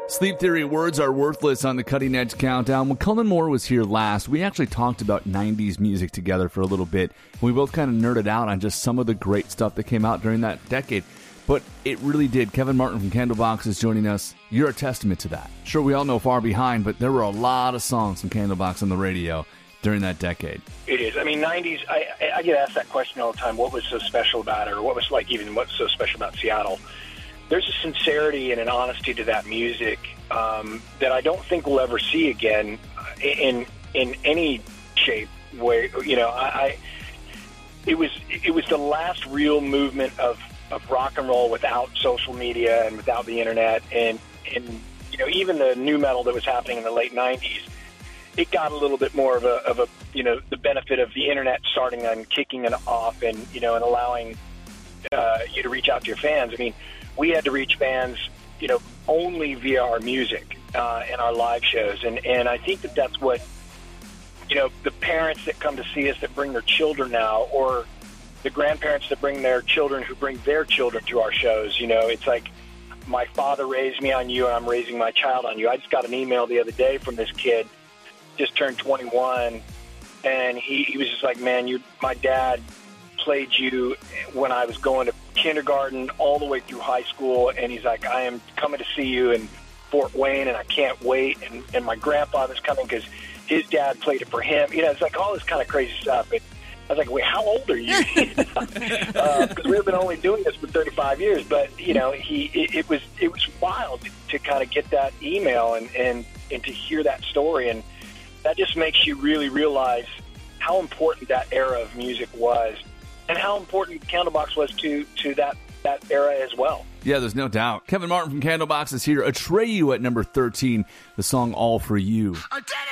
Sleep Theory, Words Are Worthless on the Cutting Edge Countdown. When Cullen Moore was here last, we actually talked about 90s music together for a little bit. We both kind of nerded out on just some of the great stuff that came out during that decade. But it really did. Kevin Martin from Candlebox is joining us. You're a testament to that. Sure, we all know Far Behind, but there were a lot of songs from Candlebox on the radio during that decade. It is. I mean, 90s, I get asked that question all the time. What was so special about it? Or what was what's so special about Seattle? There's a sincerity and an honesty to that music that I don't think we'll ever see again in any shape. Where it was the last real movement of rock and roll without social media and without the internet, and even the new metal that was happening in the late 90s. It got a little bit more of a the benefit of the internet starting and kicking it off, and and allowing you to reach out to your fans. I mean, we had to reach fans, only via our music and our live shows. And I think that's what, the parents that come to see us that bring their children now, or the grandparents that bring their children who bring their children to our shows. It's like, my father raised me on you and I'm raising my child on you. I just got an email the other day from this kid, just turned 21, and he was just like, man, my dad played you when I was going to kindergarten all the way through high school, and he's like, I am coming to see you in Fort Wayne, and I can't wait, and my grandfather's coming because his dad played it for him. It's like all this kind of crazy stuff. And I was like, wait, how old are you? Because we've been only doing this for 35 years, but it was wild to kind of get that email and to hear that story, and that just makes you really realize how important that era of music was, and how important Candlebox was to that era as well. Yeah, there's no doubt. Kevin Martin from Candlebox is here. Atreyu at number 13, the song All For You. I did it!